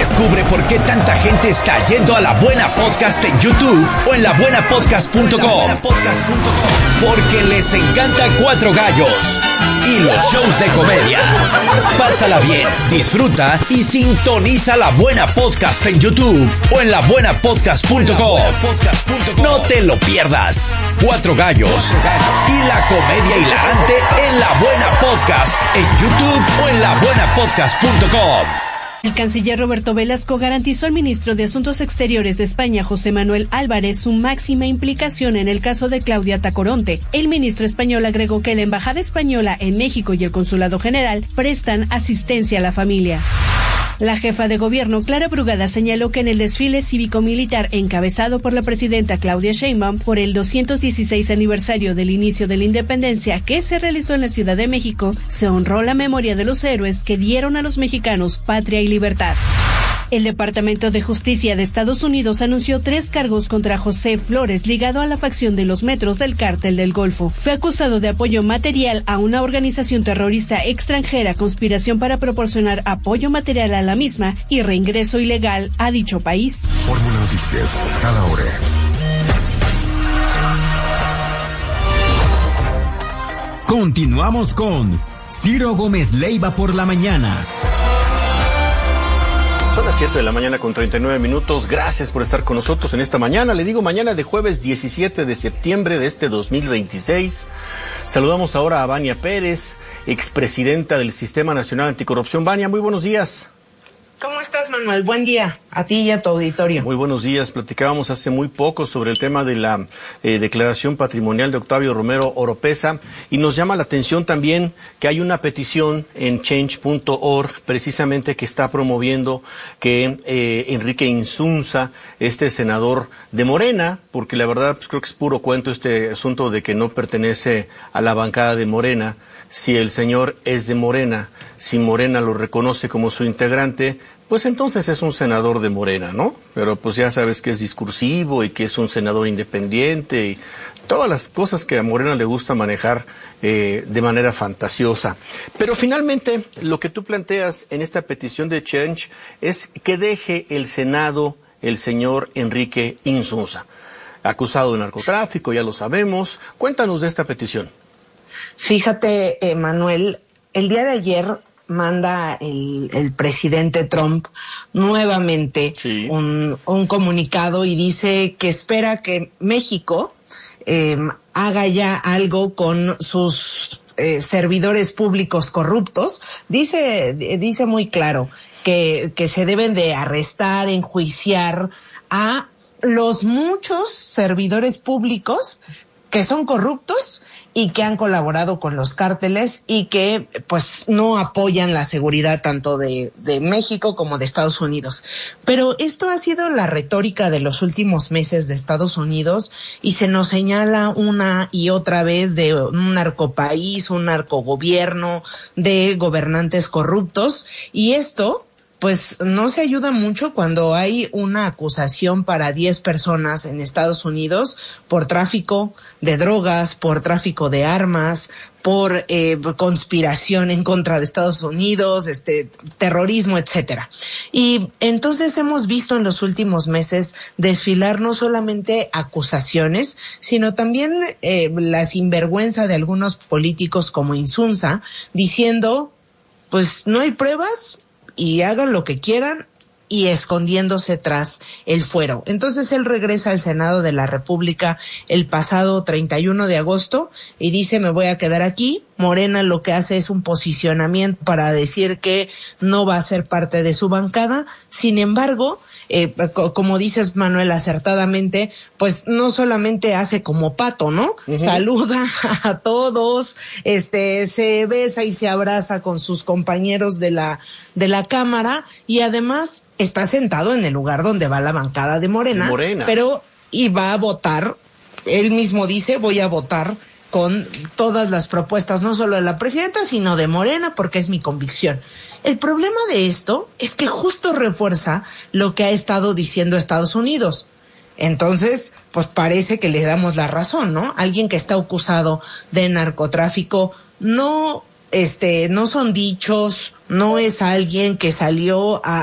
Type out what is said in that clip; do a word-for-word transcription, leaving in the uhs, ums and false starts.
Descubre por qué tanta gente está yendo a La Buena Podcast en YouTube o en la buena podcast punto com. Porque les encanta Cuatro Gallos y los shows de comedia. Pásala bien, disfruta y sintoniza La Buena Podcast en YouTube o en la buena podcast punto com. No te lo pierdas. Cuatro Gallos y la comedia hilarante en La Buena Podcast en YouTube o en la buena podcast punto com. El canciller Roberto Velasco garantizó al ministro de Asuntos Exteriores de España, José Manuel Álvarez, su máxima implicación en el caso de Claudia Tacoronte. El ministro español agregó que la Embajada Española en México y el Consulado General prestan asistencia a la familia. La jefa de gobierno, Clara Brugada, señaló que en el desfile cívico-militar encabezado por la presidenta Claudia Sheinbaum por el doscientos dieciséis aniversario del inicio de la independencia que se realizó en la Ciudad de México, se honró la memoria de los héroes que dieron a los mexicanos patria y libertad. El Departamento de Justicia de Estados Unidos anunció tres cargos contra José Flores, ligado a la facción de los Metros del Cártel del Golfo. Fue acusado de apoyo material a una organización terrorista extranjera, conspiración para proporcionar apoyo material a la misma y reingreso ilegal a dicho país. Fórmula Noticias, cada hora. Continuamos con Ciro Gómez Leiva por la mañana. Son las siete de la mañana con treinta y nueve minutos. Gracias por estar con nosotros en esta mañana. Le digo mañana de jueves diecisiete de septiembre de este dos mil veintiséis. Saludamos ahora a Vania Pérez, expresidenta del Sistema Nacional Anticorrupción. Vania, muy buenos días. ¿Cómo estás, Manuel? Buen día a ti y a tu auditorio. Muy buenos días. Platicábamos hace muy poco sobre el tema de la eh, declaración patrimonial de Octavio Romero Oropeza y nos llama la atención también que hay una petición en change punto org precisamente que está promoviendo que eh, Enrique Insunza, este senador de Morena, porque la verdad pues, creo que es puro cuento este asunto de que no pertenece a la bancada de Morena. Si el señor es de Morena, si Morena lo reconoce como su integrante, pues entonces es un senador de Morena, ¿no? Pero pues ya sabes que es discursivo y que es un senador independiente y todas las cosas que a Morena le gusta manejar eh, de manera fantasiosa. Pero finalmente lo que tú planteas en esta petición de Change es que deje el Senado el señor Enrique Insunza, acusado de narcotráfico, ya lo sabemos. Cuéntanos de esta petición. Fíjate, eh, Manuel, el día de ayer manda el, el presidente Trump nuevamente sí. un, un comunicado y dice que espera que México eh, haga ya algo con sus eh, servidores públicos corruptos. Dice, dice muy claro que, que se deben de arrestar, enjuiciar a los muchos servidores públicos que son corruptos y que han colaborado con los cárteles y que pues no apoyan la seguridad tanto de, de México como de Estados Unidos. Pero esto ha sido la retórica de los últimos meses de Estados Unidos y se nos señala una y otra vez de un narcopaís, un narcogobierno, de gobernantes corruptos, y esto pues no se ayuda mucho cuando hay una acusación para diez personas en Estados Unidos por tráfico de drogas, por tráfico de armas, por eh, conspiración en contra de Estados Unidos, este terrorismo, etcétera. Y entonces hemos visto en los últimos meses desfilar no solamente acusaciones, sino también eh, la sinvergüenza de algunos políticos como Insunza, diciendo, pues no hay pruebas, y hagan lo que quieran, y escondiéndose tras el fuero. Entonces él regresa al Senado de la República el pasado treinta y uno de agosto y dice, me voy a quedar aquí. Morena lo que hace es un posicionamiento para decir que no va a ser parte de su bancada. Sin embargo, eh, como dices, Manuel, acertadamente, pues no solamente hace como pato, ¿no? Uh-huh. Saluda a todos, este, se besa y se abraza con sus compañeros de la, de la Cámara, y además está sentado en el lugar donde va la bancada de Morena, Morena. pero y va a votar, él mismo dice, voy a votar con todas las propuestas, no solo de la presidenta, sino de Morena, porque es mi convicción. El problema de esto es que justo refuerza lo que ha estado diciendo Estados Unidos. Entonces, pues parece que le damos la razón, ¿no? Alguien que está acusado de narcotráfico no, este, no son dichos, no es alguien que salió a